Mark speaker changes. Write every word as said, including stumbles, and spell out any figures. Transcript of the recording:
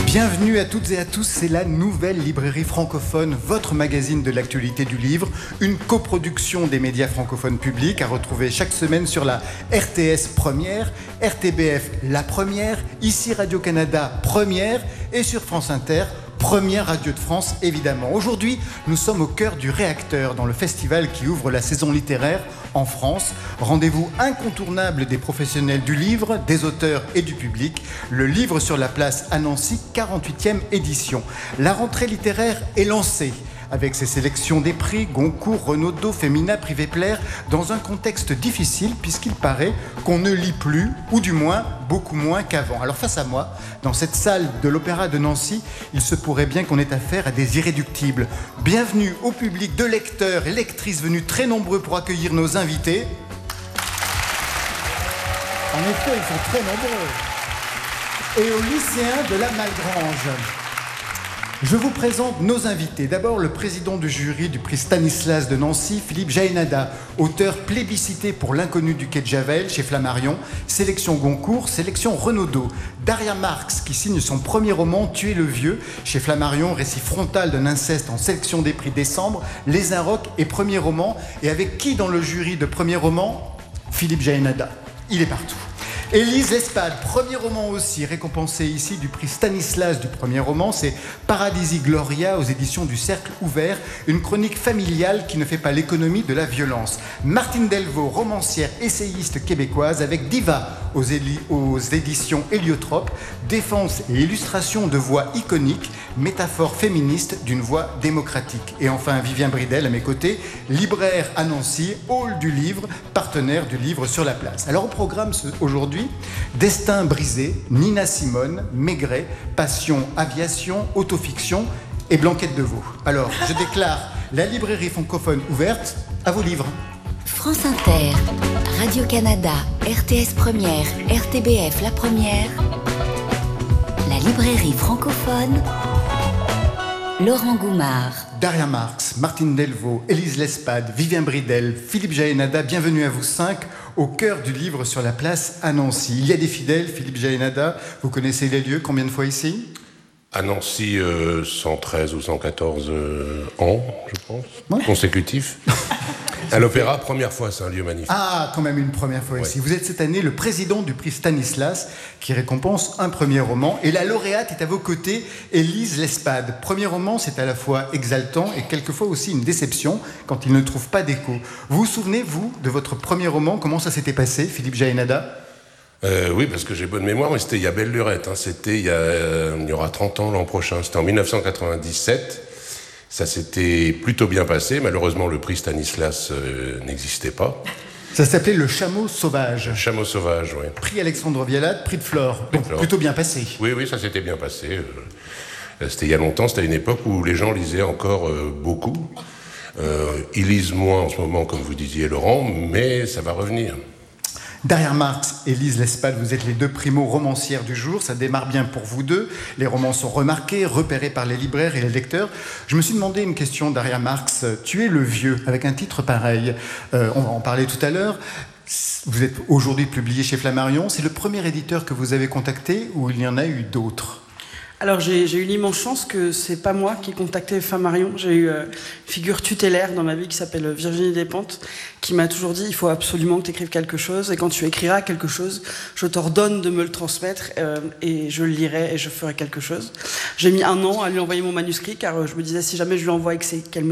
Speaker 1: Bienvenue à toutes et à tous, c'est la nouvelle librairie francophone, votre magazine de l'actualité du livre, une coproduction des médias francophones publics à retrouver chaque semaine sur la R T S Première, R T B F La Première, ici Radio-Canada Première et sur France Inter, Première radio de France évidemment. Aujourd'hui, nous sommes au cœur du Réacteur dans le festival qui ouvre la saison littéraire en France. Rendez-vous incontournable des professionnels du livre, des auteurs et du public. Le livre sur la place à Nancy, quarante-huitième édition. La rentrée littéraire est lancée avec ses sélections des prix Goncourt, Renaudot, Femina, Privé Plaire, dans un contexte difficile puisqu'il paraît qu'on ne lit plus, ou du moins beaucoup moins qu'avant. Alors face à moi, dans cette salle de l'Opéra de Nancy, il se pourrait bien qu'on ait affaire à des irréductibles. Bienvenue au public de lecteurs et lectrices venus très nombreux pour accueillir nos invités. En effet, ils sont très nombreux. Et aux lycéens de la Malgrange. Je vous présente nos invités. D'abord, le président du jury du prix Stanislas de Nancy, Philippe Jaénada, auteur plébiscité pour L'inconnu du quai de Javel chez Flammarion, sélection Goncourt, sélection Renaudot. Daria Marx, qui signe son premier roman, Tuer le vieux, chez Flammarion, récit frontal d'un inceste en sélection des prix Décembre, Les Inrocks et premier roman. Et avec qui dans le jury de premier roman ? Philippe Jaénada. Il est partout. Élise Lespade, premier roman aussi, récompensé ici du prix Stanislas du premier roman, c'est Paradisi Gloria aux éditions du Cercle Ouvert, une chronique familiale qui ne fait pas l'économie de la violence. Martine Delvaux, romancière, essayiste québécoise, avec Diva aux, éli- aux éditions Héliotrope, défense et illustration de voix iconiques, métaphore féministe d'une voix démocratique. Et enfin, Vivien Bridel à mes côtés, libraire à Nancy, hall du livre, partenaire du livre sur la place. Alors au programme aujourd'hui, Destin brisé, Nina Simone, Maigret, Passion, Aviation, Autofiction et Blanquette de veau. Alors, je déclare la librairie francophone ouverte à vos livres.
Speaker 2: France Inter, Radio-Canada, R T S Première, R T B F La Première, la librairie francophone, Laurent Goumard.
Speaker 1: Daria Marx, Martine Delvaux, Élise Lespade, Vivien Bridel, Philippe Jaénada, bienvenue à vous cinq au cœur du livre sur la place à Nancy. Il y a des fidèles, Philippe Jaénada, vous connaissez les lieux, combien de fois ici ?
Speaker 3: À Nancy, euh, cent treize ou cent quatorze euh, ans, je pense,
Speaker 1: ouais.
Speaker 3: Consécutifs. À l'Opéra, première fois, c'est un lieu magnifique.
Speaker 1: Ah, quand même une première fois ici. Ouais. Vous êtes cette année le président du prix Stanislas, qui récompense un premier roman. Et la lauréate est à vos côtés, Élise Lespade. Premier roman, c'est à la fois exaltant et quelquefois aussi une déception quand il ne trouve pas d'écho. Vous vous souvenez, vous, de votre premier roman ? Comment ça s'était passé, Philippe Jaénada ?
Speaker 3: Euh, oui, parce que j'ai bonne mémoire, mais c'était il y a belle lurette. Hein. C'était il y, a, euh, il y aura trente ans l'an prochain. C'était en dix-neuf cent quatre-vingt-dix-sept. Ça s'était plutôt bien passé. Malheureusement, le prix Stanislas euh, n'existait pas.
Speaker 1: Ça s'appelait Le Chameau Sauvage.
Speaker 3: Le Chameau Sauvage, oui.
Speaker 1: Prix Alexandre Vialat, prix de Flore. Donc
Speaker 3: Flore.
Speaker 1: Plutôt bien passé.
Speaker 3: Oui, oui, ça s'était bien passé. Euh, c'était il y a longtemps. C'était à une époque où les gens lisaient encore euh, beaucoup. Euh, ils lisent moins en ce moment, comme vous disiez, Laurent, mais ça va revenir.
Speaker 1: Daria Marx et Élise Lespade, vous êtes les deux primo-romancières du jour. Ça démarre bien pour vous deux. Les romans sont remarqués, repérés par les libraires et les lecteurs. Je me suis demandé une question, Daria Marx. Tuer le vieux, avec un titre pareil. Euh, on va en parler tout à l'heure. Vous êtes aujourd'hui publié chez Flammarion. C'est le premier éditeur que vous avez contacté ou il y en a eu d'autres ?
Speaker 4: Alors j'ai, j'ai eu l'immense chance que c'est pas moi qui ai contacté Flammarion. J'ai eu euh, une figure tutélaire dans ma vie qui s'appelle Virginie Despentes, qui m'a toujours dit il faut absolument que tu écrives quelque chose, et quand tu écriras quelque chose, je t'ordonne de me le transmettre euh, et je le lirai et je ferai quelque chose. J'ai mis un an à lui envoyer mon manuscrit car euh, je me disais si jamais je lui envoie et que c'est, qu'elle me